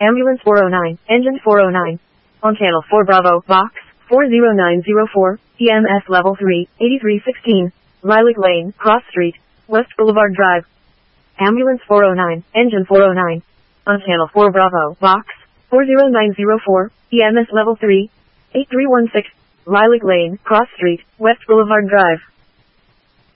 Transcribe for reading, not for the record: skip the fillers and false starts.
Ambulance 409, Engine 409. On Channel 4 Bravo, Box 40904, EMS Level 3, 8316, Lilac Lane, Cross Street, West Boulevard Drive. Ambulance 409, Engine 409. On Channel 4 Bravo, Box 40904, EMS Level 3, 8316, Lilac Lane, Cross Street, West Boulevard Drive.